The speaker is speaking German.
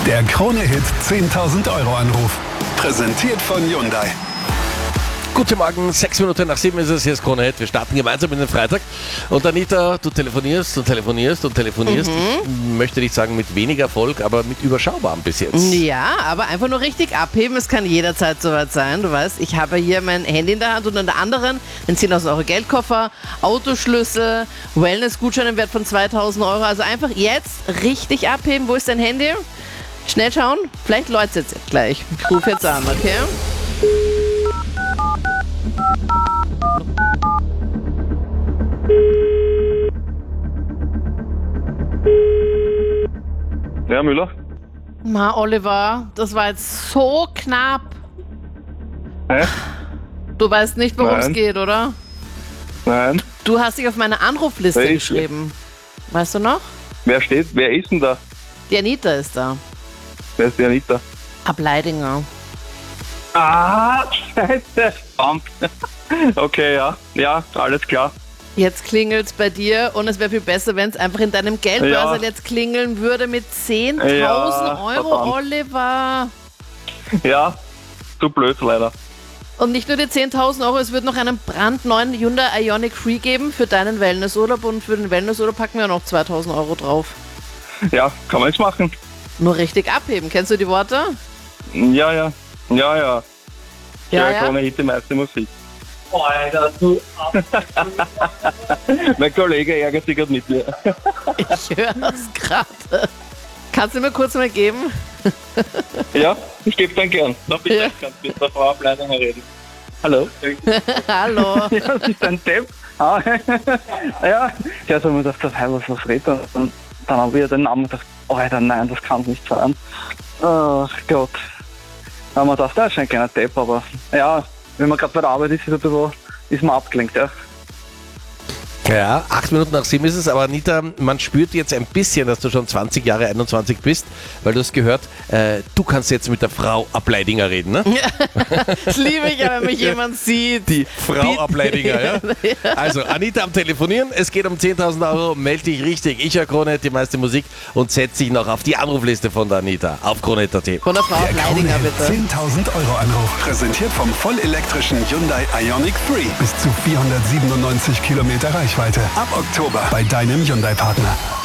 Der Krone-Hit 10.000 Euro Anruf. Präsentiert von Hyundai. Guten Morgen, 6 Minuten nach 7 ist es, hier ist Krone-Hit. Wir starten gemeinsam in den Freitag. Und Anita, du telefonierst und telefonierst und telefonierst. Ich möchte nicht sagen mit weniger Erfolg, aber mit überschaubarem bis jetzt. Ja, aber einfach nur richtig abheben. Es kann jederzeit soweit sein. Du weißt, ich habe hier mein Handy in der Hand und in der anderen einen 10.000 Euro Geldkoffer, Autoschlüssel, Wellness-Gutschein im Wert von 2.000 Euro. Also einfach jetzt richtig abheben. Wo ist dein Handy? Schnell schauen. Vielleicht läuft es jetzt gleich. Ich rufe jetzt an, okay? Ja, Müller? Ma, Oliver, das war jetzt so knapp. Hä? Du weißt nicht, worum es Nein. geht, oder? Nein. Du hast dich auf meine Anrufliste Wer ist geschrieben. Weißt du noch? Wer steht? Wer ist denn da? Die Anita ist da. Wer ist die Anita? Ableidinger. Ah, scheiße. Verdammt. Okay, ja. Ja, alles klar. Jetzt klingelt's bei dir und es wäre viel besser, wenn es einfach in deinem Geldbörsel Ja. jetzt klingeln würde mit 10.000 Ja, Euro, verdammt. Oliver. Ja, zu blöd leider. Und nicht nur die 10.000 Euro, es wird noch einen brandneuen Hyundai Ioniq Free geben für deinen Wellnessurlaub und für den Wellnessurlaub packen wir noch 2.000 Euro drauf. Ja, kann man jetzt machen. Nur richtig abheben. Kennst du die Worte? Ja, ja. Ja, ja. Ja, ja. Krone Hit, die meiste Musik. Alter, du Mein Kollege ärgert sich gerade mit mir. Ich höre das gerade. Kannst du mir kurz mal geben? Ja, ich gebe dann gern. Na bitte, Ja. ich kann mit der Frau Ableidinger reden. Hallo? Hallo. Ja, das ist ein Depp. Ah, ja, ich habe mir gedacht, was redet er? Und dann habe ich den Namen gedacht, Alter, nein, das kann nicht sein. Ach Gott. Da haben wir gedacht, das ist ein kleiner Depp, aber ja, wenn man gerade bei der Arbeit ist man abgelenkt, ja. Ja, 8 Minuten nach 7 ist es, aber Anita, man spürt jetzt ein bisschen, dass du schon 20 Jahre 21 bist, weil du hast gehört, du kannst jetzt mit der Frau Ableidinger reden, ne? Das liebe ich ja, wenn mich jemand sieht. Die Frau Ableidinger, ja? Also, Anita am Telefonieren, es geht um 10.000 Euro, melde dich richtig. Ich höre Krone, die meiste Musik und setze dich noch auf die Anrufliste von der Anita auf Krone.at. Von der Frau Der Ableidinger, Krone-Hit bitte. 10.000 Euro Anruf. Präsentiert vom vollelektrischen Hyundai Ioniq 3. Bis zu 497 Kilometer Reichweite. Ab Oktober bei deinem Hyundai-Partner.